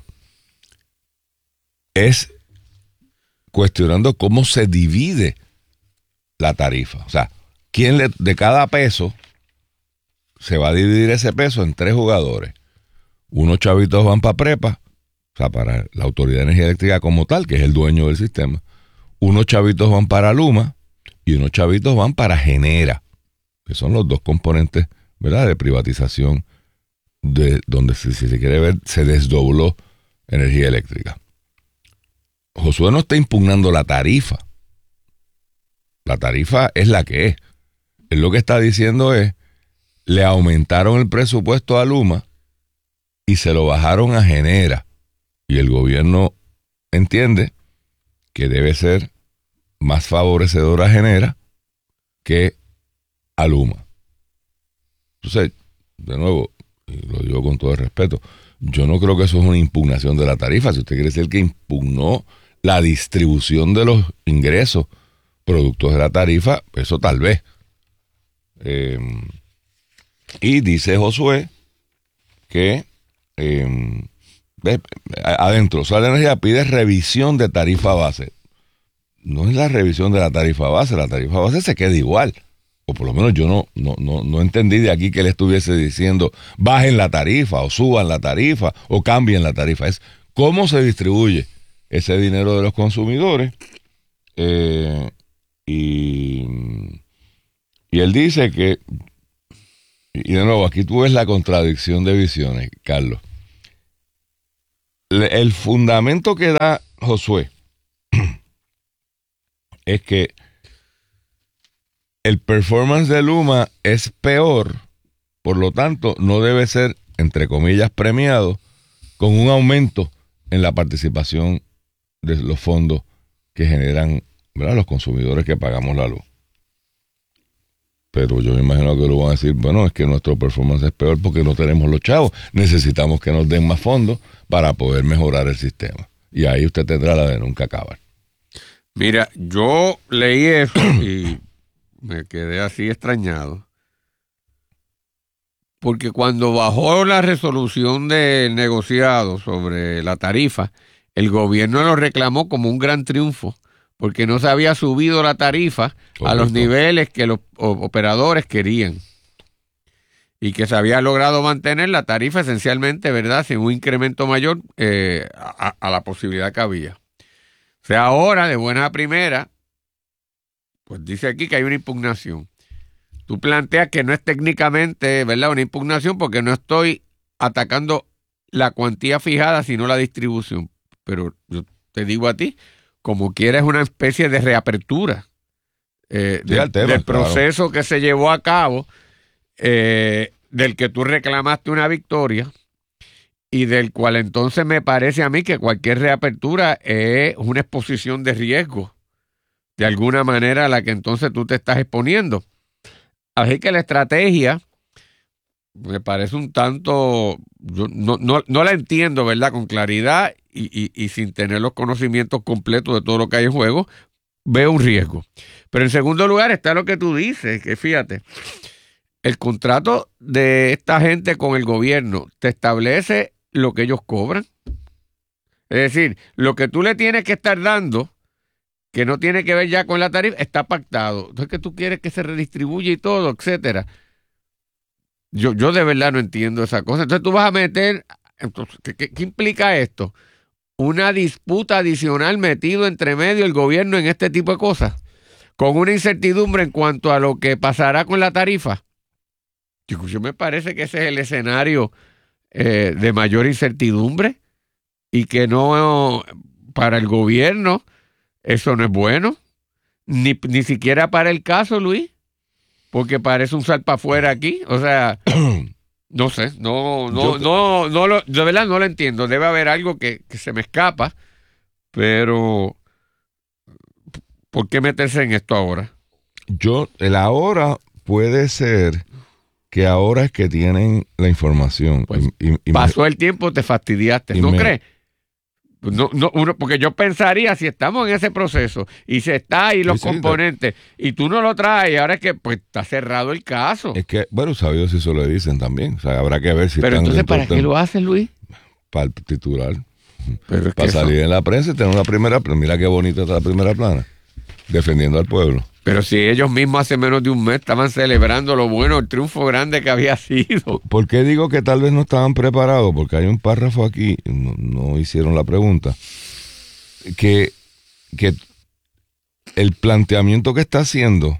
es cuestionando cómo se divide la tarifa. O sea, quién le, de cada peso se va a dividir ese peso en tres jugadores. Unos chavitos van para prepa, o sea, para la Autoridad de Energía Eléctrica como tal, que es el dueño del sistema. Unos chavitos van para Luma y unos chavitos van para Genera, que son los dos componentes, ¿verdad?, de privatización, de donde, si, si se quiere ver, se desdobló energía eléctrica. Josué no está impugnando la tarifa. La tarifa es la que es. Él lo que está diciendo es, le aumentaron el presupuesto a Luma y se lo bajaron a Genera. Y el gobierno entiende que debe ser más favorecedor a Genera que a Luma. Entonces, de nuevo, y lo digo con todo el respeto, yo no creo que eso es una impugnación de la tarifa. Si usted quiere decir que impugnó la distribución de los ingresos productos de la tarifa, eso tal vez. Eh, y dice Josué que eh, adentro, Sal de Energía pide revisión de tarifa base. No es la revisión de la tarifa base, la tarifa base se queda igual. O por lo menos yo no, no, no, no entendí de aquí que él estuviese diciendo bajen la tarifa o suban la tarifa o cambien la tarifa. Es cómo se distribuye ese dinero de los consumidores. Eh, y, y él dice que, y de nuevo, aquí tú ves la contradicción de visiones, Carlos. Le, el fundamento que da Josué es que el performance de Luma es peor, por lo tanto, no debe ser, entre comillas, premiado con un aumento en la participación de los fondos que generan, ¿verdad?, los consumidores que pagamos la luz. Pero yo me imagino que lo van a decir, bueno, es que nuestro performance es peor porque no tenemos los chavos, necesitamos que nos den más fondos para poder mejorar el sistema. Y ahí usted tendrá la de nunca acabar. Mira, yo leí eso y me quedé así extrañado, porque cuando bajó la resolución del negociado sobre la tarifa, el gobierno lo reclamó como un gran triunfo, porque no se había subido la tarifa Correcto. a los niveles que los operadores querían, y que se había logrado mantener la tarifa esencialmente, ¿verdad?, sin un incremento mayor eh, a, a la posibilidad que había. O sea, ahora, de buena a primera, pues dice aquí que hay una impugnación. Tú planteas que no es técnicamente, ¿verdad?, una impugnación, porque no estoy atacando la cuantía fijada, sino la distribución. Pero yo te digo a ti, como quiera, es una especie de reapertura eh, sí, de, tema, del proceso claro. que se llevó a cabo, eh, del que tú reclamaste una victoria, y del cual entonces me parece a mí que cualquier reapertura es una exposición de riesgo, de alguna manera, a la que entonces tú te estás exponiendo. Así que la estrategia me parece un tanto, yo no, no, no la entiendo, ¿verdad?, con claridad y, y, y sin tener los conocimientos completos de todo lo que hay en juego, veo un riesgo. Pero en segundo lugar está lo que tú dices, que fíjate, el contrato de esta gente con el gobierno te establece lo que ellos cobran. Es decir, lo que tú le tienes que estar dando, que no tiene que ver ya con la tarifa, está pactado. Entonces, que tú quieres que se redistribuya y todo, etcétera. Yo, yo de verdad no entiendo esa cosa. Entonces tú vas a meter, entonces, ¿qué, qué, qué implica esto? Una disputa adicional metido entre medio el gobierno en este tipo de cosas, con una incertidumbre en cuanto a lo que pasará con la tarifa. Yo, yo me parece que ese es el escenario eh, de mayor incertidumbre, y que no, para el gobierno, eso no es bueno, ni, ni siquiera para el caso, Luis, porque parece un salpa afuera aquí. O sea, no sé, no, no, no, no lo, de verdad no lo entiendo. Debe haber algo que, que se me escapa, pero ¿por qué meterse en esto ahora? Yo, el ahora puede ser que ahora es que tienen la información. Pues y, y pasó me, el tiempo, te fastidiaste, ¿no me, crees? No, no, uno, porque yo pensaría, si estamos en ese proceso y se está ahí los sí, componentes sí, y tú no lo traes, ahora es que pues está cerrado el caso. Es que, bueno, sabido si eso lo dicen también. O sea, habrá que ver si Pero están entonces, ¿para qué lo haces, Luis? Para el titular. Pero es para salir eso... en la prensa y tener una primera plana. Mira qué bonita está la primera plana. Defendiendo al pueblo. Pero si ellos mismos hace menos de un mes estaban celebrando lo bueno, el triunfo grande que había sido. ¿Por qué digo que tal vez no estaban preparados? Porque hay un párrafo aquí, no, no hicieron la pregunta, que, que el planteamiento que está haciendo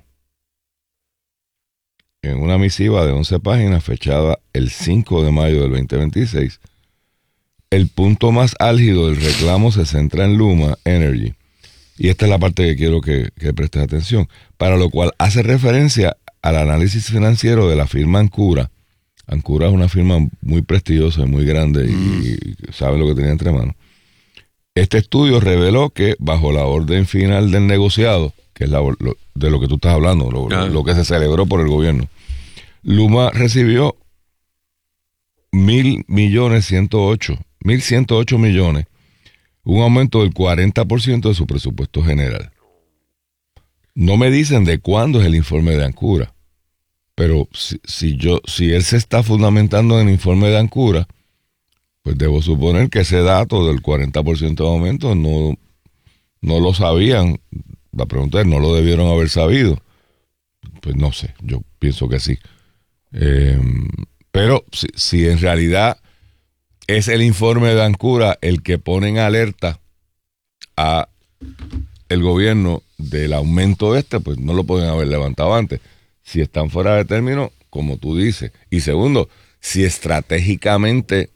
en una misiva de once páginas fechada el cinco de mayo del veinte veintiséis, el punto más álgido del reclamo se centra en Luma Energy. Y esta es la parte que quiero que, que prestes atención, para lo cual hace referencia al análisis financiero de la firma Ancura. Ancura es una firma muy prestigiosa y muy grande y, mm. y sabe lo que tenía entre manos. Este estudio reveló que bajo la orden final del negociado, que es la, lo, de lo que tú estás hablando, lo, ah. lo que se celebró por el gobierno, Luma recibió mil millones ciento ocho, mil ciento ocho millones, un aumento del cuarenta por ciento de su presupuesto general. No me dicen de cuándo es el informe de Ancura, pero si, si yo, si él se está fundamentando en el informe de Ancura, pues debo suponer que ese dato del cuarenta por ciento de aumento no, no lo sabían. La pregunta es, ¿no lo debieron haber sabido? Pues no sé, yo pienso que sí. Eh, pero si, si en realidad es el informe de Ancura el que pone en alerta a el gobierno del aumento este, pues no lo pueden haber levantado antes. Si están fuera de término, como tú dices. Y segundo, si estratégicamente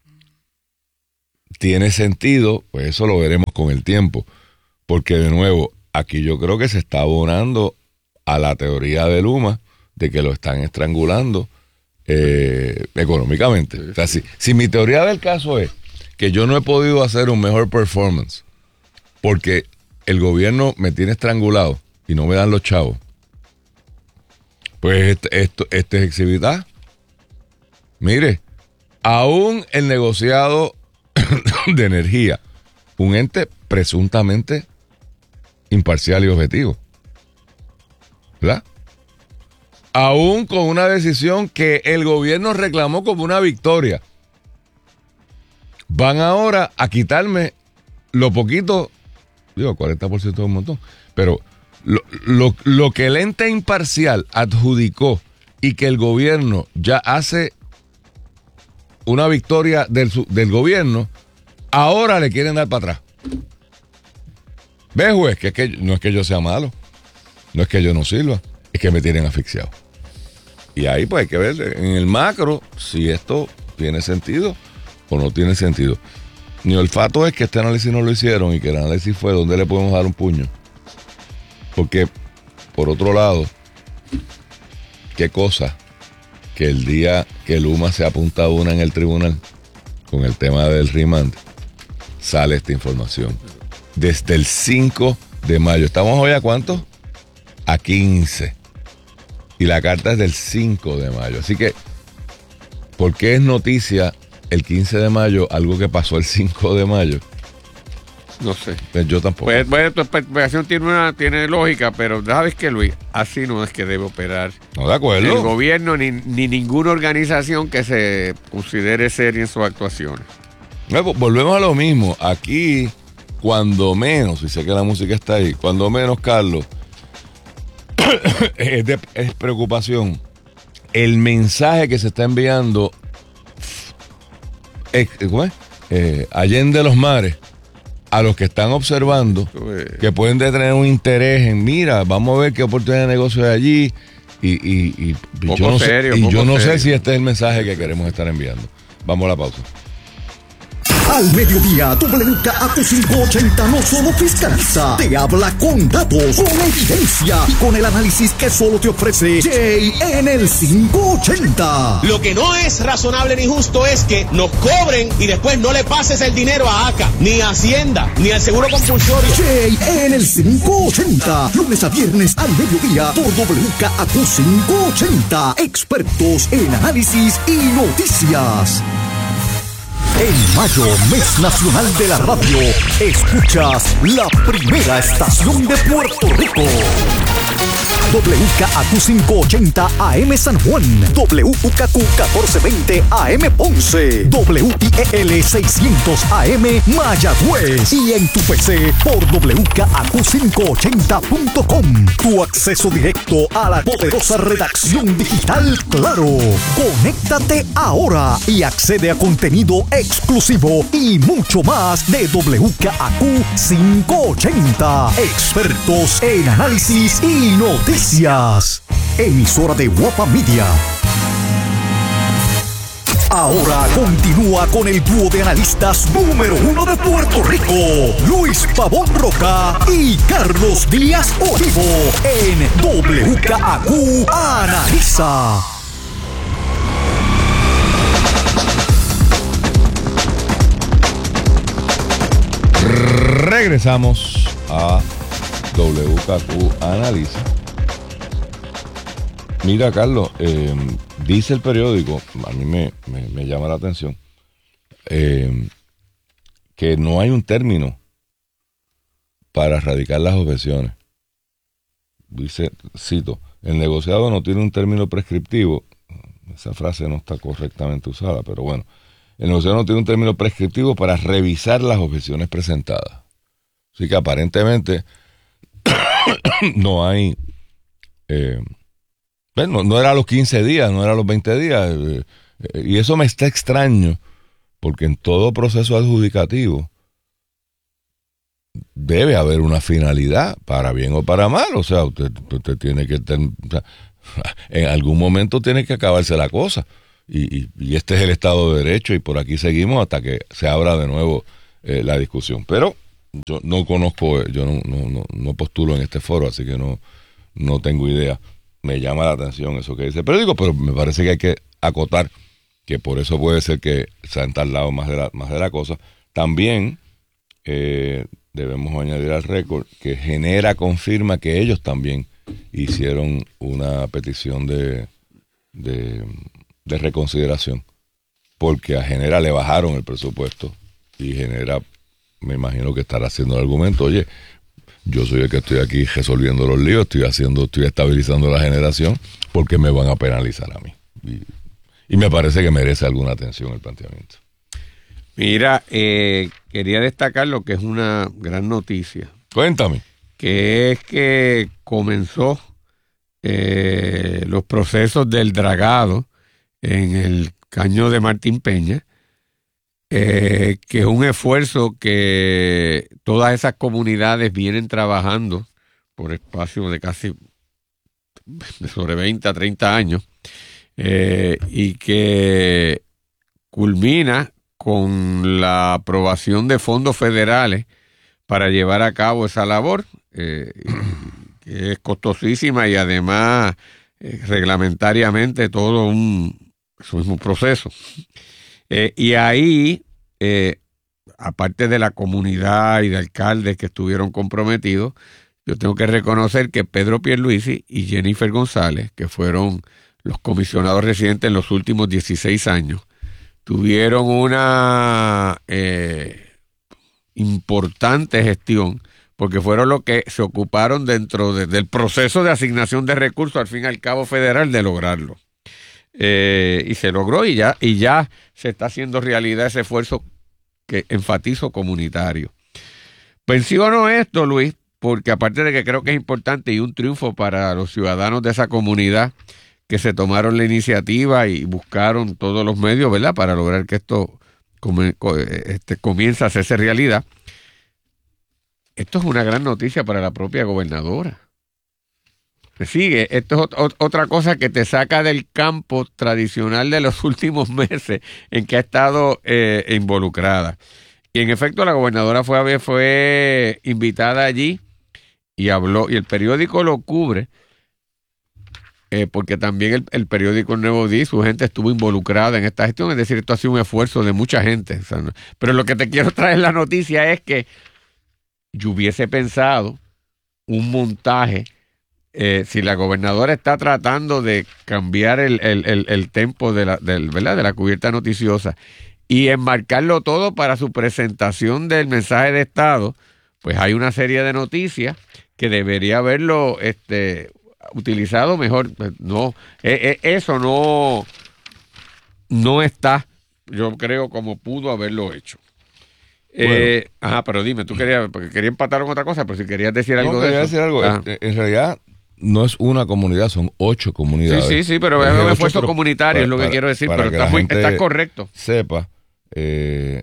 tiene sentido, pues eso lo veremos con el tiempo. Porque de nuevo, aquí yo creo que se está abonando a la teoría de Luma de que lo están estrangulando eh, económicamente. O sea, si, si mi teoría del caso es que yo no he podido hacer un mejor performance porque el gobierno me tiene estrangulado y no me dan los chavos, pues este, esto, este es exhibita. Mire, aún el negociado de energía, un ente presuntamente imparcial y objetivo, ¿verdad? Aún con una decisión que el gobierno reclamó como una victoria, van ahora a quitarme lo poquito, digo, cuarenta por ciento es un montón, pero lo, lo, lo que el ente imparcial adjudicó y que el gobierno ya hace una victoria del, del gobierno, ahora le quieren dar para atrás. ¿Ves, juez? Que, es que no es que yo sea malo, no es que yo no sirva, es que me tienen asfixiado. Y ahí pues hay que ver en el macro si esto tiene sentido o no tiene sentido. Mi olfato es que este análisis no lo hicieron y que el análisis fue dónde le podemos dar un puño. Porque, por otro lado, qué cosa que el día que Luma se apunta a una en el tribunal con el tema del remand, sale esta información. Desde el cinco de mayo. ¿Estamos hoy a cuánto? A quince. Y la carta es del cinco de mayo. Así que, ¿por qué es noticia el quince de mayo algo que pasó el cinco de mayo? No sé. Pues yo tampoco. Pues, pues tu explicación tiene, una, tiene lógica, pero ¿sabes qué, Luis? Así no es que debe operar. No, de acuerdo. El gobierno ni, ni ninguna organización que se considere seria en sus actuaciones. Luego, volvemos a lo mismo. Aquí, cuando menos, y sé que la música está ahí, cuando menos, Carlos, es, de, es preocupación. El mensaje que se está enviando es, ¿cómo es? Eh, allende los mares a los que están observando, que pueden tener un interés en, mira, vamos a ver qué oportunidad de negocio hay allí, y, y, y, y yo no, serio, sé, y yo no serio. sé si este es el mensaje que queremos estar enviando. Vamos a la pausa. Al mediodía, W K A Q cinco ochenta no solo fiscaliza, te habla con datos, con evidencia y con el análisis que solo te ofrece Jay en el cinco ochenta. Lo que no es razonable ni justo es que nos cobren y después no le pases el dinero a A C A, ni a Hacienda, ni al Seguro Compulsorio. Jay en el cinco ochenta, lunes a viernes al mediodía por W K A Q cinco ochenta, expertos en análisis y noticias. En mayo, mes nacional de la radio, escuchas la primera estación de Puerto Rico. W K A Q quinientos ochenta A M San Juan, W U K Q catorce veinte A M Ponce, W I E L seiscientos A M Mayagüez y en tu P C por W K A Q quinientos ochenta punto com. Tu acceso directo a la poderosa redacción digital Claro. Conéctate ahora y accede a contenido exclusivo y mucho más de W K A Q quinientos ochenta. Expertos en análisis y noticias. Emisora de Guapa Media. Ahora continúa con el dúo de analistas número uno de Puerto Rico, Luis Pavón Roca y Carlos Díaz Olivo, en W K A Q Analiza. Regresamos a W K Q Analiza. Mira, Carlos, eh, dice el periódico, a mí me, me, me llama la atención, eh, que no hay un término para erradicar las objeciones. Dice, cito, el negociado no tiene un término prescriptivo. Esa frase no está correctamente usada, pero bueno. El negociado no tiene un término prescriptivo para revisar las objeciones presentadas. Así que aparentemente no hay... Eh, bueno, no era a los quince días, no era a los veinte días. Eh, eh, y eso me está extraño, porque en todo proceso adjudicativo debe haber una finalidad, para bien o para mal. O sea, usted, usted tiene que... Ten, o sea, en algún momento tiene que acabarse la cosa. Y, y, y este es el Estado de Derecho, y por aquí seguimos hasta que se abra de nuevo eh, la discusión. Pero yo no conozco, yo no, no, no, no postulo en este foro, así que no, no tengo idea. Me llama la atención eso que dice el periódico, pero me parece que hay que acotar que por eso puede ser que se han tardado más de la, más de la cosa. También eh, debemos añadir al récord que Genera confirma que ellos también hicieron una petición de, de, de reconsideración, porque a Genera le bajaron el presupuesto y Genera, me imagino que estará haciendo el argumento, oye, yo soy el que estoy aquí resolviendo los líos, estoy haciendo, estoy estabilizando la generación, porque me van a penalizar a mí. Y, y me parece que merece alguna atención el planteamiento. Mira, eh, quería destacar lo que es una gran noticia. Cuéntame. Que es que comenzó eh, los procesos del dragado en el caño de Martín Peña, eh, que es un esfuerzo que todas esas comunidades vienen trabajando por espacio de casi de sobre veinte a treinta años, eh, y que culmina con la aprobación de fondos federales para llevar a cabo esa labor, eh, que es costosísima y además eh, reglamentariamente todo un, es un proceso. Eh, y ahí, eh, aparte de la comunidad y de alcaldes que estuvieron comprometidos, yo tengo que reconocer que Pedro Pierluisi y Jennifer González, que fueron los comisionados residentes en los últimos dieciséis años, tuvieron una eh, importante gestión, porque fueron los que se ocuparon dentro de, del proceso de asignación de recursos, al fin y al cabo federal, de lograrlo. Eh, y se logró y ya, y ya se está haciendo realidad ese esfuerzo que enfatizo comunitario. Menciono esto, Luis, porque aparte de que creo que es importante y un triunfo para los ciudadanos de esa comunidad que se tomaron la iniciativa y buscaron todos los medios, ¿verdad?, para lograr que esto come, este, comience a hacerse realidad. Esto es una gran noticia para la propia gobernadora. ¿Me sigue? Esto es ot- otra cosa que te saca del campo tradicional de los últimos meses en que ha estado eh, involucrada. Y en efecto, la gobernadora fue, fue invitada allí y habló, y el periódico lo cubre, eh, porque también el, el periódico El Nuevo Día, su gente estuvo involucrada en esta gestión, es decir, esto ha sido un esfuerzo de mucha gente. O sea, no, pero lo que te quiero traer la noticia es que yo hubiese pensado un montaje, eh, si la gobernadora está tratando de cambiar el, el, el, el tempo de la, del, ¿verdad?, de la cubierta noticiosa y enmarcarlo todo para su presentación del mensaje de Estado, pues hay una serie de noticias que debería haberlo este, utilizado mejor. No, eh, eh, eso no, no está, yo creo, como pudo haberlo hecho. Bueno. Eh, ajá, pero dime, tú querías, porque quería empatar con otra cosa, pero si querías decir algo no, de quería eso. decir algo. En, en realidad no es una comunidad, son ocho comunidades. Sí, sí, sí, pero es un esfuerzo comunitario, para, es lo que para, quiero decir, pero está, muy, está correcto. Sepa, eh,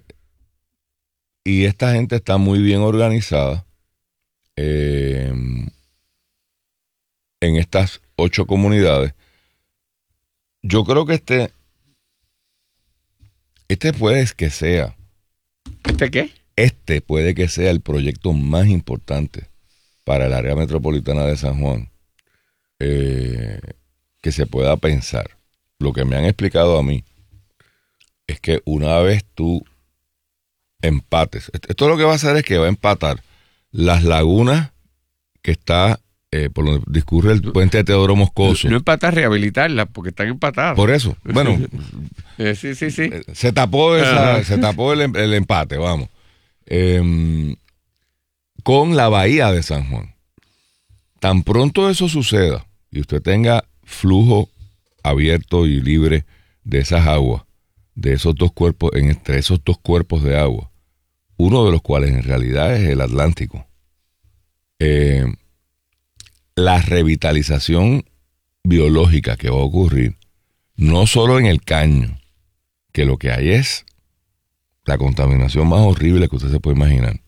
y esta gente está muy bien organizada eh, en estas ocho comunidades. Yo creo que este, este puede que sea. ¿Este qué? Este puede que sea el proyecto más importante para el área metropolitana de San Juan eh, que se pueda pensar. Lo que me han explicado a mí es que una vez tú empates, esto lo que va a hacer es que va a empatar las lagunas que está eh, por donde discurre el puente de Teodoro Moscoso. No, no empatar, rehabilitarlas, porque están empatadas. Por eso, bueno, eh, sí, sí, sí. Se tapó esa, se tapó el, el empate, vamos. Eh, con la bahía de San Juan. Tan pronto eso suceda y usted tenga flujo abierto y libre de esas aguas, de esos dos cuerpos, entre esos dos cuerpos de agua, uno de los cuales en realidad es el Atlántico. Eh, la revitalización biológica que va a ocurrir, no solo en el caño, que lo que hay es la contaminación más horrible que usted se puede imaginar,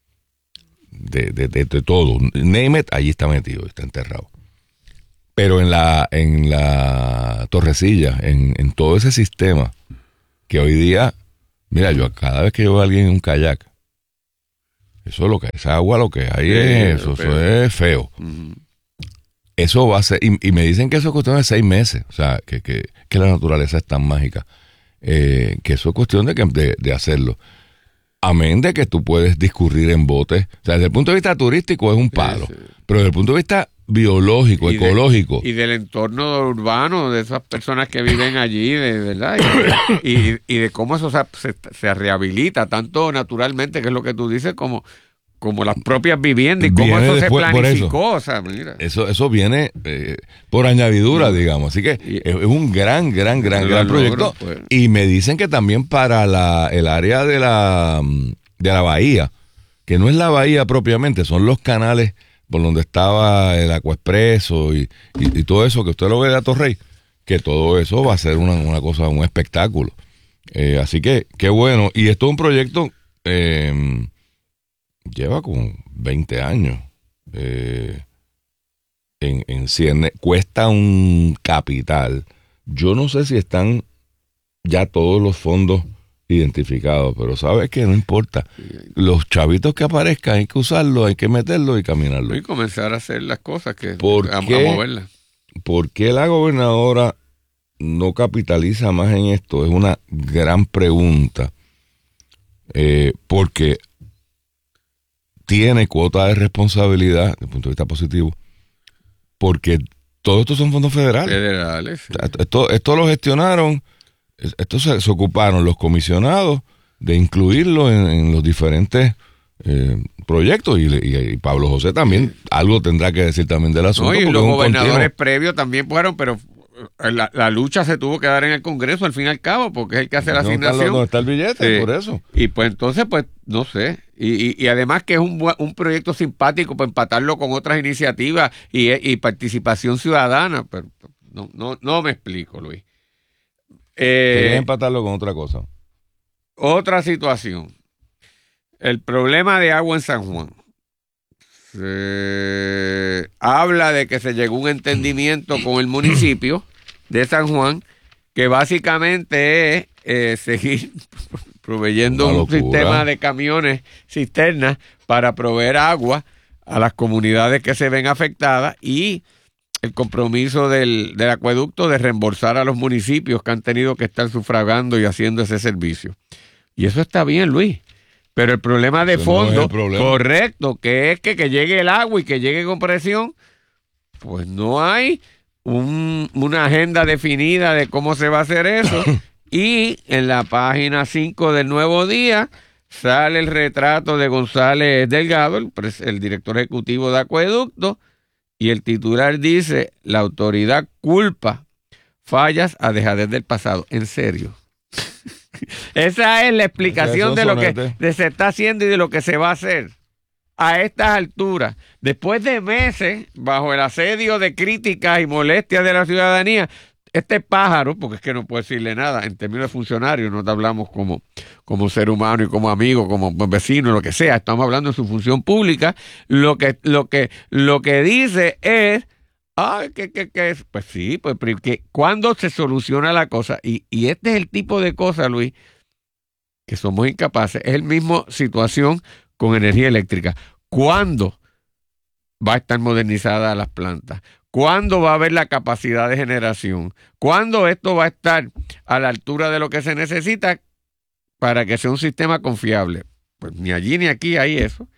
de, de, de, de todo, name it, allí está metido, está enterrado. Pero en la, en la Torrecilla, en, en todo ese sistema, que hoy día, mira, yo cada vez que yo veo a alguien en un kayak, eso es lo que esa agua lo que hay sí, es eso, eso es feo. Uh-huh. Eso va a ser, y, y me dicen que eso es cuestión de seis meses, o sea, que, que, que la naturaleza es tan mágica, eh, que eso es cuestión de, que, de, de hacerlo. Amén de que tú puedes discurrir en botes, o sea, desde el punto de vista turístico es un palo, sí, sí. Pero desde el punto de vista biológico, y ecológico. De, y del entorno urbano, de esas personas que viven allí, de verdad, y, y, y de cómo eso se, se, se rehabilita, tanto naturalmente, que es lo que tú dices, como, como las propias viviendas, y cómo viene eso después, se planificó. Eso, o sea, mira. Eso, eso viene eh, por añadidura, sí. digamos. Así que y, es un gran, gran, gran, gran proyecto. Pues. Y me dicen que también para la, el área de la, de la bahía, que no es la bahía propiamente, son los canales por donde estaba el Acuaexpreso y, y, y todo eso, que usted lo ve de Atorrey, que todo eso va a ser una, una cosa, un espectáculo. Eh, así que, qué bueno. Y esto es un proyecto, eh, lleva como veinte años eh, en, en cierne, cuesta un capital. Yo no sé si están ya todos los fondos identificados, pero sabes que no importa. Los chavitos que aparezcan hay que usarlos, hay que meterlos y caminarlos. Y comenzar a hacer las cosas que ¿Por a, qué, a moverlas. ¿Por qué la gobernadora no capitaliza más en esto? Es una gran pregunta. Eh, porque tiene cuota de responsabilidad desde el punto de vista positivo, porque todos estos son fondos federales. Federales. Sí. Esto, esto lo gestionaron. Esto se, se ocuparon los comisionados de incluirlo en, en los diferentes eh, proyectos y, y, y Pablo José también algo tendrá que decir también del asunto. No, y los gobernadores continuo. previos también fueron, pero la, la lucha se tuvo que dar en el Congreso al fin y al cabo, porque es el que hace la no asignación. Está, no está el billete, sí. Por eso. Y pues entonces, pues, no sé. Y, y, y además que es un, un proyecto simpático para empatarlo con otras iniciativas y, y participación ciudadana, pero no, no, no me explico, Luis. Eh, Quería empatarlo con otra cosa. Otra situación. El problema de agua en San Juan. Se habla de que se llegó a un entendimiento con el municipio de San Juan, que básicamente es eh, seguir proveyendo un sistema de camiones cisternas para proveer agua a las comunidades que se ven afectadas y el compromiso del, del acueducto de reembolsar a los municipios que han tenido que estar sufragando y haciendo ese servicio. Y eso está bien, Luis. Pero el problema de eso fondo, no es el problema. Correcto, que es que, que llegue el agua y que llegue con presión, pues no hay un, una agenda definida de cómo se va a hacer eso. Y en la página cinco del Nuevo Día sale el retrato de González Delgado, el, el director ejecutivo de Acueducto, y el titular dice, la autoridad culpa fallas a dejadez del pasado. En serio. Esa es la explicación de lo que de se está haciendo y de lo que se va a hacer a estas alturas. Después de meses, bajo el asedio de críticas y molestias de la ciudadanía, este pájaro, porque es que no puedo decirle nada, en términos de funcionario, no te hablamos como, como ser humano y como amigo, como vecino, lo que sea, estamos hablando de su función pública, lo que, lo que, lo que dice es, ah, que, que, que, pues sí, pues que cuando se soluciona la cosa, y, y este es el tipo de cosa, Luis, que somos incapaces, es el mismo situación con energía eléctrica. ¿Cuándo va a estar modernizada las plantas? ¿Cuándo va a haber la capacidad de generación? ¿Cuándo esto va a estar a la altura de lo que se necesita para que sea un sistema confiable? Pues ni allí ni aquí hay eso.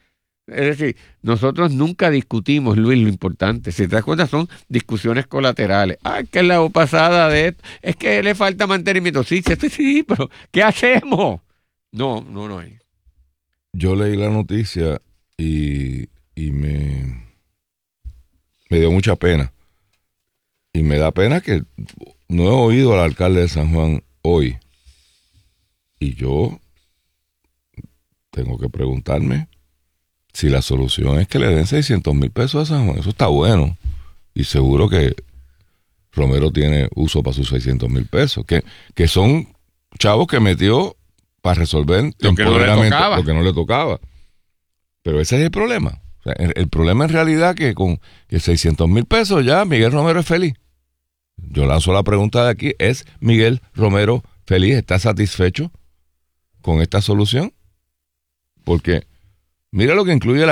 Es decir, nosotros nunca discutimos, Luis, lo importante. Si te das cuenta, son discusiones colaterales. Ah, que es la pasada de esto. Es que le falta mantenimiento. Sí, sí, sí, pero ¿qué hacemos? No, no, no hay. Yo leí la noticia y, y me, me dio mucha pena. Y me da pena que no he oído al alcalde de San Juan hoy. Y yo tengo que preguntarme si la solución es que le den seiscientos mil pesos a San Juan. Eso está bueno. Y seguro que Romero tiene uso para sus seiscientos mil pesos. Que, que son chavos que metió para resolver lo temporalmente que no lo que no le tocaba. Pero ese es el problema. O sea, el, el problema en realidad que con que seiscientos mil pesos ya Miguel Romero es feliz. Yo lanzo la pregunta de aquí. ¿Es Miguel Romero feliz? ¿Está satisfecho con esta solución? Porque mira lo que incluye la